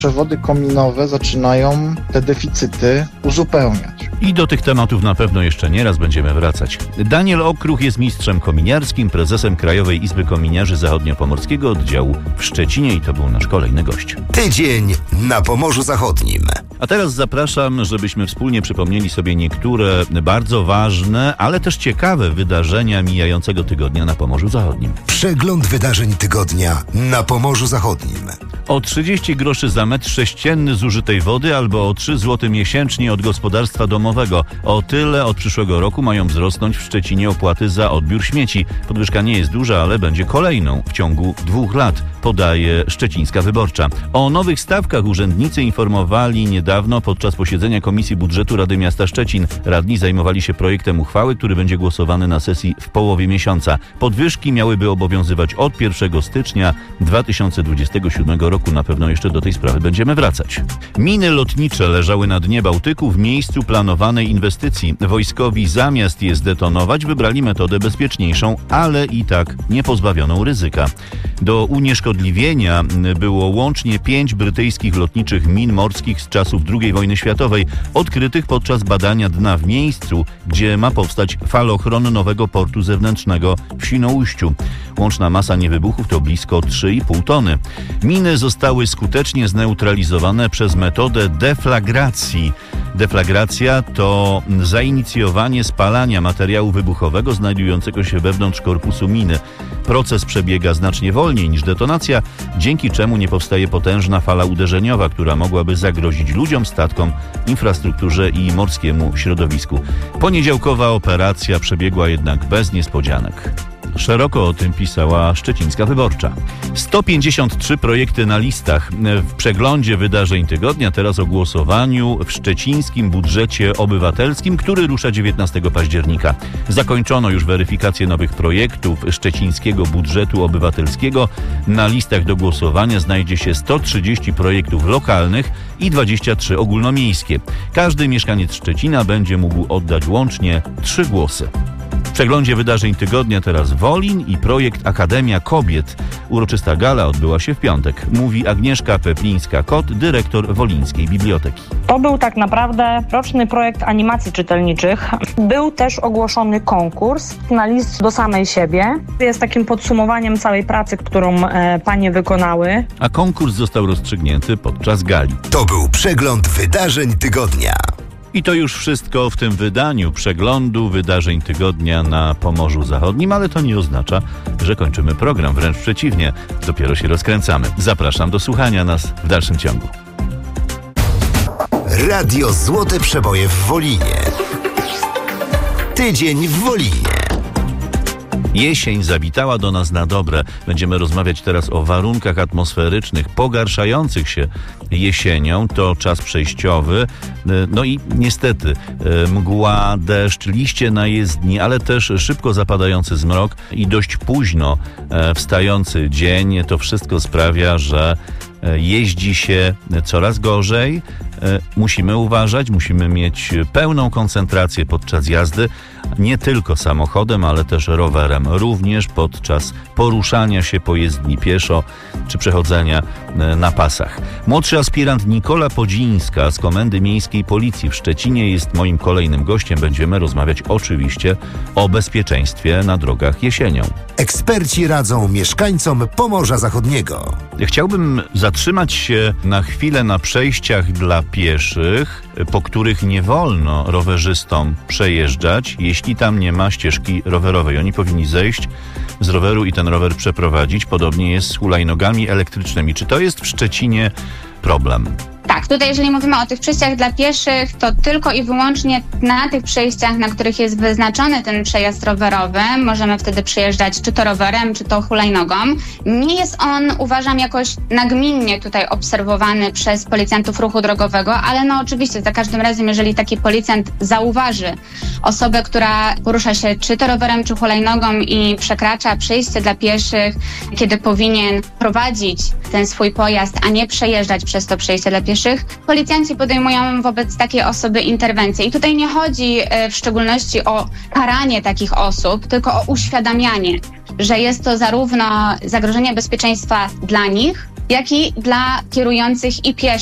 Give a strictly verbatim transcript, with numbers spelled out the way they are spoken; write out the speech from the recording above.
Przewody kominowe zaczynają te deficyty uzupełniać. I do tych tematów na pewno jeszcze nieraz będziemy wracać. Daniel Okruch jest mistrzem kominiarskim, prezesem Krajowej Izby Kominiarzy Zachodniopomorskiego oddziału w Szczecinie i to był nasz kolejny gość. Tydzień na Pomorzu Zachodnim. A teraz zapraszam, żebyśmy wspólnie przypomnieli sobie niektóre bardzo ważne, ale też ciekawe wydarzenia mijającego tygodnia na Pomorzu Zachodnim. Przegląd wydarzeń tygodnia na Pomorzu Zachodnim. O trzydzieści groszy za metr sześcienny zużytej wody albo o trzy złote miesięcznie od gospodarstwa domowego. O tyle od przyszłego roku mają wzrosnąć w Szczecinie opłaty za odbiór śmieci. Podwyżka nie jest duża, ale będzie kolejną w ciągu dwóch lat, podaje Szczecińska Wyborcza. O nowych stawkach urzędnicy informowali niedawno podczas posiedzenia Komisji Budżetu Rady Miasta Szczecin. Radni zajmowali się projektem uchwały, który będzie głosowany na sesji w połowie miesiąca. Podwyżki miałyby obowiązywać od pierwszego stycznia dwa tysiące dwudziestego siódmego roku. Na pewno jeszcze do tej sprawy będziemy wracać. Miny lotnicze leżały na dnie Bałtyku w miejscu planowanej inwestycji. Wojskowi zamiast je zdetonować wybrali metodę bezpieczniejszą, ale i tak nie pozbawioną ryzyka. Do unieszkodliwienia było łącznie pięć brytyjskich lotniczych min morskich z czasów drugiej wojny światowej, odkrytych podczas badania dna w miejscu, gdzie ma powstać falochron nowego portu zewnętrznego w Świnoujściu. Łączna masa niewybuchów to blisko trzy i pół tony. Miny zostały skutecznie zneutralizowane przez metodę deflagracji. Deflagracja to zainicjowanie spalania materiału wybuchowego znajdującego się wewnątrz korpusu miny. Proces przebiega znacznie wolniej niż detonacja, dzięki czemu nie powstaje potężna fala uderzeniowa, która mogłaby zagrozić ludziom, statkom, infrastrukturze i morskiemu środowisku. Poniedziałkowa operacja przebiegła jednak bez niespodzianek. Szeroko o tym pisała Szczecińska Wyborcza. sto pięćdziesiąt trzy projekty na listach w przeglądzie wydarzeń tygodnia, teraz o głosowaniu w szczecińskim budżecie obywatelskim, który rusza dziewiętnastego października. Zakończono już weryfikację nowych projektów szczecińskiego budżetu obywatelskiego. Na listach do głosowania znajdzie się sto trzydzieści projektów lokalnych i dwadzieścia trzy ogólnomiejskie. Każdy mieszkaniec Szczecina będzie mógł oddać łącznie trzy głosy. W przeglądzie wydarzeń tygodnia teraz Wolin i projekt Akademia Kobiet. Uroczysta gala odbyła się w piątek. Mówi Agnieszka Peplińska-Kot, dyrektor Wolińskiej Biblioteki. To był tak naprawdę roczny projekt animacji czytelniczych. Był też ogłoszony konkurs na list do samej siebie. Jest takim podsumowaniem całej pracy, którą e, panie wykonały. A konkurs został rozstrzygnięty podczas gali. To był przegląd wydarzeń tygodnia. I to już wszystko w tym wydaniu przeglądu wydarzeń tygodnia na Pomorzu Zachodnim, ale to nie oznacza, że kończymy program. Wręcz przeciwnie, dopiero się rozkręcamy. Zapraszam do słuchania nas w dalszym ciągu. Radio Złote Przeboje w Wolinie. Tydzień w Wolinie. Jesień zawitała do nas na dobre. Będziemy rozmawiać teraz o warunkach atmosferycznych pogarszających się jesienią. To czas przejściowy. No i niestety mgła, deszcz, liście na jezdni, ale też szybko zapadający zmrok i dość późno wstający dzień. To wszystko sprawia, że jeździ się coraz gorzej. Musimy uważać, musimy mieć pełną koncentrację podczas jazdy, nie tylko samochodem, ale też rowerem, również podczas poruszania się po jezdni pieszo czy przechodzenia na pasach. Młodszy aspirant Nikola Podzińska z Komendy Miejskiej Policji w Szczecinie jest moim kolejnym gościem. Będziemy rozmawiać oczywiście o bezpieczeństwie na drogach jesienią. Eksperci radzą mieszkańcom Pomorza Zachodniego. Chciałbym zatrzymać się na chwilę na przejściach dla pieszych, po których nie wolno rowerzystom przejeżdżać, jeśli tam nie ma ścieżki rowerowej. Oni powinni zejść z roweru i ten rower przeprowadzić. Podobnie jest z hulajnogami elektrycznymi. Czy to jest w Szczecinie problem? Tak, tutaj jeżeli mówimy o tych przejściach dla pieszych, to tylko i wyłącznie na tych przejściach, na których jest wyznaczony ten przejazd rowerowy, możemy wtedy przejeżdżać czy to rowerem, czy to hulajnogą. Nie jest on, uważam, jakoś nagminnie tutaj obserwowany przez policjantów ruchu drogowego, ale no oczywiście za każdym razem, jeżeli taki policjant zauważy osobę, która porusza się czy to rowerem, czy hulajnogą i przekracza przejście dla pieszych, kiedy powinien prowadzić ten swój pojazd, a nie przejeżdżać przez to przejście dla pieszych, policjanci podejmują wobec takiej osoby interwencję. I tutaj nie chodzi w szczególności o karanie takich osób, tylko o uświadamianie, że jest to zarówno zagrożenie bezpieczeństwa dla nich, jak i dla kierujących i pieszych.